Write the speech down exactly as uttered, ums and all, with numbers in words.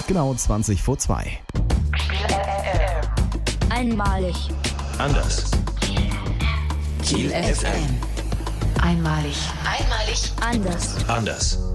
Genau zwanzig vor zwei. Einmalig. Anders. Kiel F M. Einmalig. Einmalig. Anders. Anders.